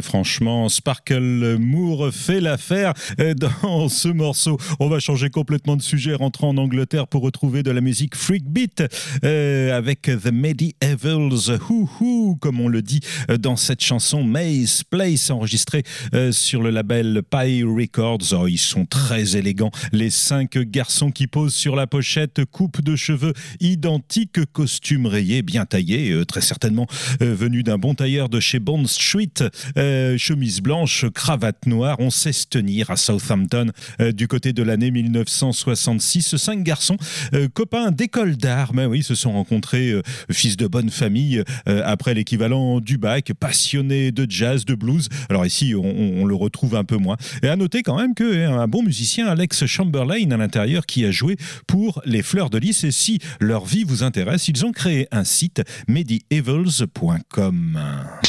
franchement, Sparkle Moore fait l'affaire dans ce morceau. On va changer complètement de sujet, rentrer en Angleterre pour retrouver de la musique freak beat avec The Medievals, comme on le dit dans cette chanson. Maze Place, enregistrée sur le label Pie Records. Oh, ils sont très élégants, les 5 garçons qui posent sur la pochette, coupe de cheveux identique, costume rayé, bien taillé, très certainement venu d'un bon tailleur de chez Bond Street, chemise blanche, cravate noire. On sait se tenir à Southampton du côté de l'année 1966. 5 garçons, copains d'école d'art, mais oui, se sont rencontrés, fils de bonne famille, après l'équivalent du bac, passionnés de jazz, de blues. Alors ici, on le retrouve un peu moins. Et à noter quand même qu'un bon musicien, Alex Chamberlain, à l'intérieur, qui a joué pour les Fleurs de Lys. Et si leur vie vous intéresse, ils ont créé un site, medievals.com.